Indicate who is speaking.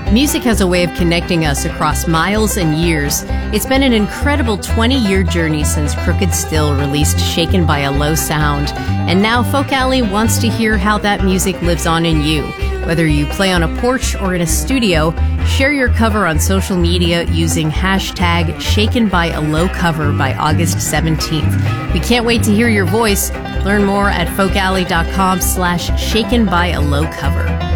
Speaker 1: Music has a way of connecting us across miles and years. It's been an incredible 20-year journey since Crooked Still released Shaken by a Low Sound. And now Folk Alley wants to hear how that music lives on in you. Whether you play on a porch or in a studio, share your cover on social media using hashtag Shaken by a Low Cover by August 17th. We can't wait to hear your voice. Learn more at folkalley.com/shakenbyalowcover.